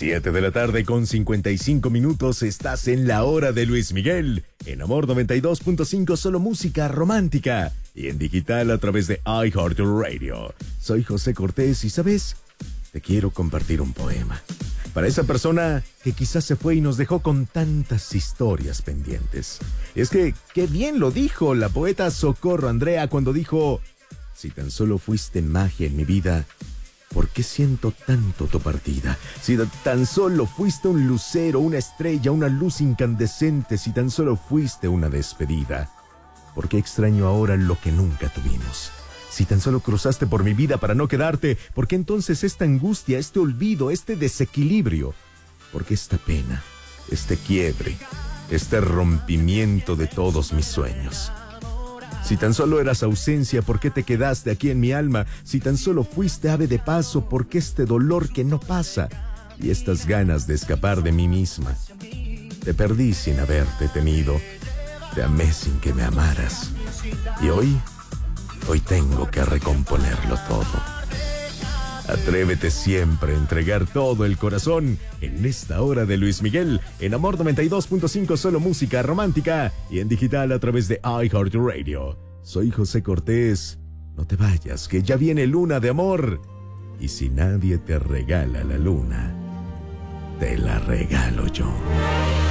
7 de la tarde con 55 minutos, estás en la hora de Luis Miguel, en Amor 92.5, solo música romántica, y en digital a través de iHeartRadio. Soy José Cortés y, ¿sabes? Te quiero compartir un poema. Para esa persona que quizás se fue y nos dejó con tantas historias pendientes. Es que, qué bien lo dijo la poeta Socorro Andrea cuando dijo: si tan solo fuiste magia en mi vida, ¿por qué siento tanto tu partida? Si tan solo fuiste un lucero, una estrella, una luz incandescente, si tan solo fuiste una despedida, ¿por qué extraño ahora lo que nunca tuvimos? Si tan solo cruzaste por mi vida para no quedarte, ¿por qué entonces esta angustia, este olvido, este desequilibrio? ¿Por qué esta pena, este quiebre, este rompimiento de todos mis sueños? Si tan solo eras ausencia, ¿por qué te quedaste aquí en mi alma? Si tan solo fuiste ave de paso, ¿por qué este dolor que no pasa? Y estas ganas de escapar de mí misma. Te perdí sin haberte tenido, te amé sin que me amaras. Y hoy tengo que recomponerlo todo. Atrévete siempre a entregar todo el corazón en esta hora de Luis Miguel, en Amor 92.5, solo música romántica, y en digital a través de iHeartRadio. Soy José Cortés. No te vayas, que ya viene Luna de Amor. Y si nadie te regala la luna, te la regalo yo.